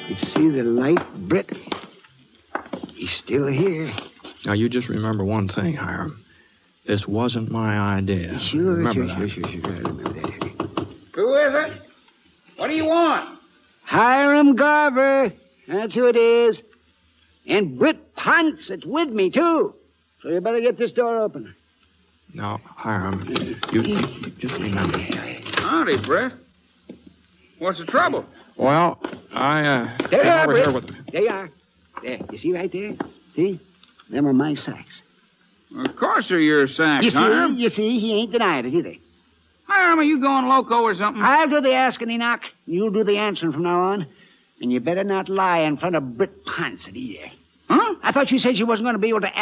You see the light, Britt? He's still here. Now, you just remember one thing, Hiram. This wasn't my idea. Sure. I remember that. Who is it? What do you want? Hiram Garver. That's who it is. And Britt Ponce, it's with me, too. So you better get this door open. Now, Hiram, you just remember. Howdy, Brett. What's the trouble? Well, I There you came are, over Britt. here with... There you are. There. You see right there? See? Them are my sacks. Of course they're your sacks, Hiram. You see, he ain't denied it either. Hiram, are you going loco or something? I'll do the asking, Enoch. You'll do the answering from now on. And you better not lie in front of Britt Ponce either. Huh? I thought you said you wasn't going to be able to